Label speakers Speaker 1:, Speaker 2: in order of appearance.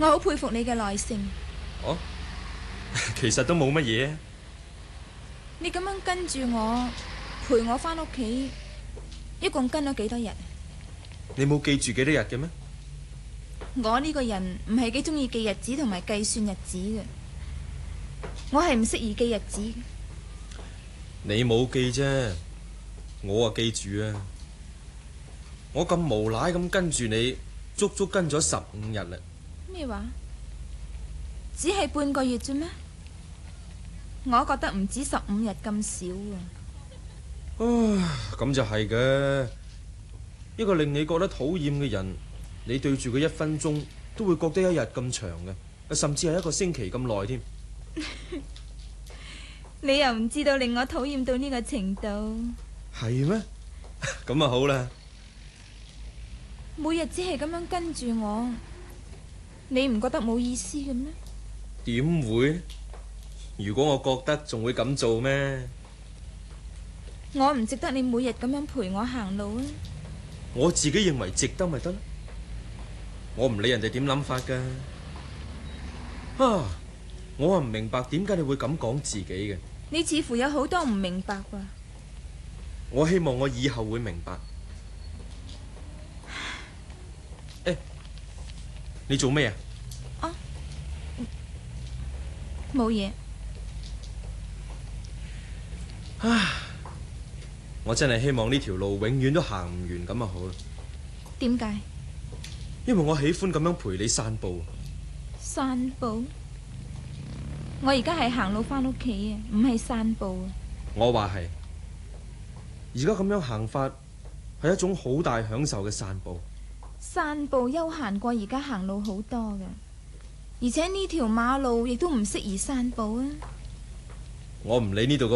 Speaker 1: 我好佩服你嘅耐性。
Speaker 2: 哦，其實都冇乜嘢。
Speaker 1: 你咁樣跟住我，陪我返屋企，一共跟咗幾多日？
Speaker 2: 你冇記住幾多日嘅咩？
Speaker 1: 我呢個人唔係幾中意記日子同埋計算日子嘅，我係唔適宜記日子嘅。
Speaker 2: 你冇記啫，我啊記住啊。我咁無賴咁跟住你，足足跟咗15日啦。
Speaker 1: 咩話？只係半個月啫咩？我覺得唔止15日咁少啊。
Speaker 2: 咁就係嘅。一個令你覺得討厭嘅人，你對住佢1分鐘都會覺得1日咁長嘅，甚至係1個星期咁耐添。
Speaker 1: 你又唔知道令我討厭到呢個程度？
Speaker 2: 係咩？咁啊好啦。
Speaker 1: 每日只係咁樣跟住我，你唔覺得冇意思嘅咩？
Speaker 2: 點會？如果我覺得，仲會咁做咩？
Speaker 1: 我唔值得你每日咁樣陪我行路啊！
Speaker 2: 我自己認為值得咪得啦，我唔理人哋點諗法噶。我唔明白點解你會咁講自己嘅。
Speaker 1: 你似乎有好多唔明白噃。
Speaker 2: 我希望我以後會明白。你做咩啊？
Speaker 1: 冇嘢。
Speaker 2: 我真係希望呢條路永遠都行唔完咁啊好啦。
Speaker 1: 點解？
Speaker 2: 因為我喜歡咁樣陪你散步。
Speaker 1: 散步？我而家係行路返屋企啊，唔係散步啊。
Speaker 2: 我話係，而家咁樣行法係一種好大享受嘅散步。
Speaker 1: 散步悠閒過而家行路好多㗎，而且呢條馬路亦都唔適宜散步啊。
Speaker 2: 我唔理呢度